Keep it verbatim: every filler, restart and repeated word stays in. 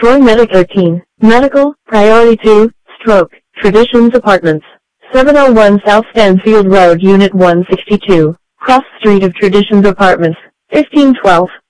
Troy Meta thirteen. Medical, Priority two, Stroke, Traditions Apartments. seven oh one South Stanfield Road, Unit one sixty-two. Cross Street of Traditions Apartments. fifteen twelve.